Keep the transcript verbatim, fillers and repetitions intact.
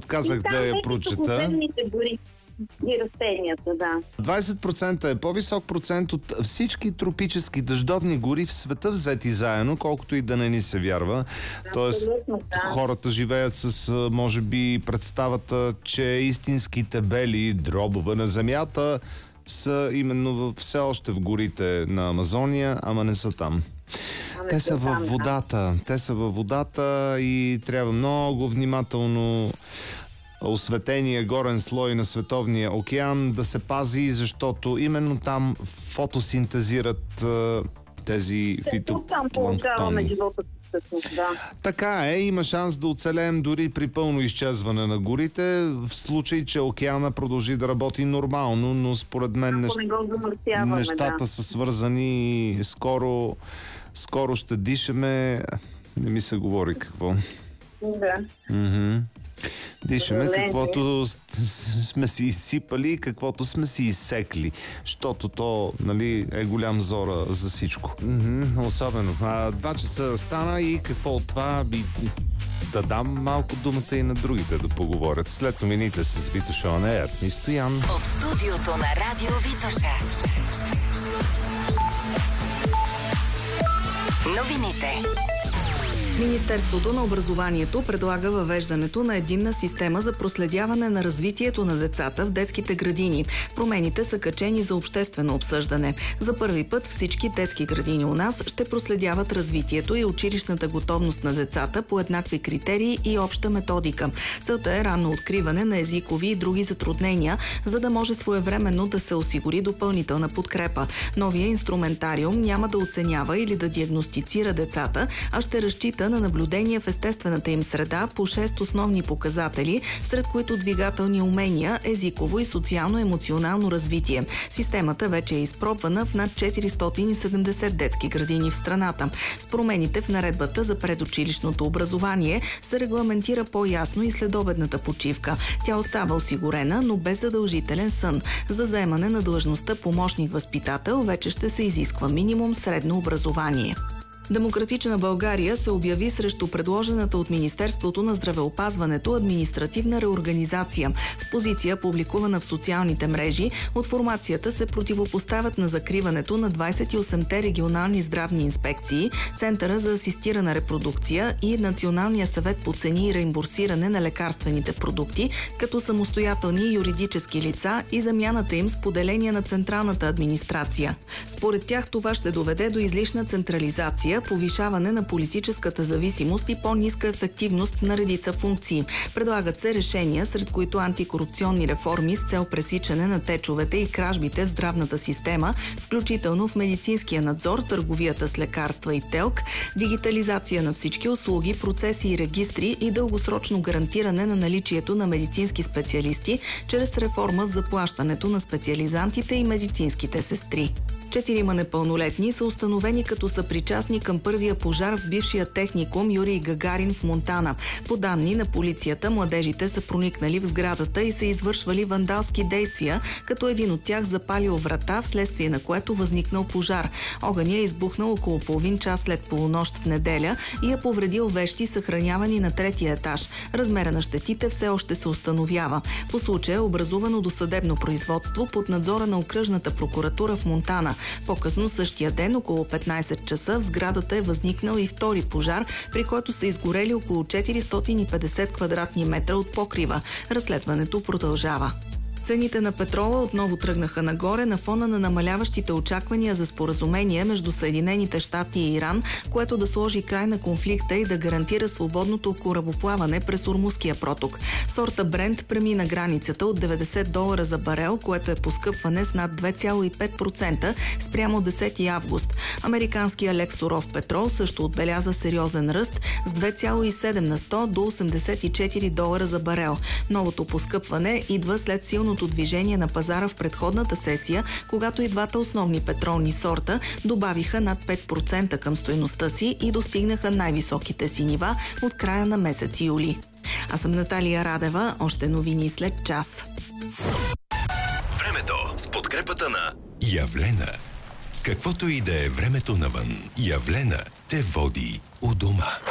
казах да я прочета. Гори и растенията, да. двайсет процента е по-висок процент от всички тропически дъждовни гори в света взети заедно, колкото и да не ни се вярва. Тоест, да. хората живеят с, може би, представата, че истинските бели дробове на земята са именно в, все още в горите на Амазония, ама не са там. Ами Те са във водата. Те са във водата и трябва много внимателно осветения горен слой на Световния океан да се пази, защото именно там фотосинтезират а, тези фитопланктони. Да. Така е, има шанс да оцелеем дори при пълно изчезване на горите, в случай, че океана продължи да работи нормално, но според мен нещ... нещата да. са свързани и скоро, скоро ще дишаме. Не ми се говори какво. Да. Mm-hmm. Дишаме каквото сме си изсипали и каквото сме си изсекли, защото то, нали, е голям зора за всичко. Mm-hmm, особено. А, два часа стана и какво от това би да дам малко думата и на другите да поговорят. След новините с Витоша on Air и Стоян. От студиото на Радио Витоша. Новините. Министерството на образованието предлага въвеждането на единна система за проследяване на развитието на децата в детските градини. Промените са качени за обществено обсъждане. За първи път всички детски градини у нас ще проследяват развитието и училищната готовност на децата по еднакви критерии и обща методика. Целта е ранно откриване на езикови и други затруднения, за да може своевременно да се осигури допълнителна подкрепа. Новия инструментариум няма да оценява или да диагностицира децата, а ще разчита на наблюдение в естествената им среда по шест основни показатели, сред които двигателни умения, езиково и социално-емоционално развитие. Системата вече е изпробвана в над четиристотин и седемдесет детски градини в страната. С промените в наредбата за предучилищното образование се регламентира по-ясно и следобедната почивка. Тя остава осигурена, но без задължителен сън. За заемане на длъжността помощник-възпитател вече ще се изисква минимум средно образование. Демократична България се обяви срещу предложената от Министерството на здравеопазването административна реорганизация. В позиция, публикувана в социалните мрежи, от формацията се противопоставят на закриването на двайсет и осемте регионални здравни инспекции, Центъра за асистирана репродукция и Националния съвет по цени и реимбурсиране на лекарствените продукти, като самостоятелни юридически лица и замяната им с поделение на централната администрация. Според тях това ще доведе до излишна централизация, повишаване на политическата зависимост и по-ниска ефективност на редица функции. Предлагат се решения, сред които антикорупционни реформи с цел пресичане на течовете и кражбите в здравната система, включително в медицинския надзор, търговията с лекарства и ТЕЛК, дигитализация на всички услуги, процеси и регистри и дългосрочно гарантиране на наличието на медицински специалисти чрез реформа в заплащането на специализантите и медицинските сестри. Четирима непълнолетни са установени като съпричастни към първия пожар в бившия техникум Юрий Гагарин в Монтана. По данни на полицията, младежите са проникнали в сградата и са извършвали вандалски действия, като един от тях запалил врата, вследствие на което възникнал пожар. Огъня е избухнал около половин час след полунощ в неделя и е повредил вещи, съхранявани на третия етаж. Размера на щетите все още се установява. По случая е образувано досъдебно производство под надзора на окръжната прокуратура в Монтана. По-късно същия ден, около петнайсет часа, в сградата е възникнал и втори пожар, при който са изгорели около четиристотин и петдесет квадратни метра от покрива. Разследването продължава. Цените на петрола отново тръгнаха нагоре на фона на намаляващите очаквания за споразумение между Съединените щати и Иран, което да сложи край на конфликта и да гарантира свободното корабоплаване през Ормузския проток. Сорта Брент премина границата от деветдесет долара за барел, което е поскъпване с над две цяло и пет процента спрямо десети август. Американския лек суров петрол също отбеляза сериозен ръст с две цяло и седем на сто до осемдесет и четири долара за барел. Новото поскъпване идва след силното движение на пазара в предходната сесия, когато и двата основни петролни сорта добавиха над пет процента към стойността си и достигнаха най-високите си нива от края на месец юли. Аз съм Наталия Радева, още новини след час. Времето с подкрепата на Явлена. Каквото и да е времето навън, Явлена те води у дома.